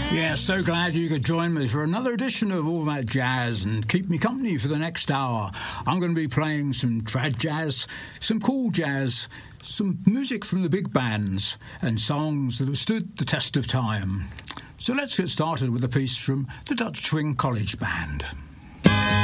Yeah, so glad you could join me for another edition of All That Jazz and keep me company for the next hour. I'm going to be playing some trad jazz, some cool jazz, some music from the big bands and songs that have stood the test of time. So let's get started with a piece from the Dutch Swing College Band.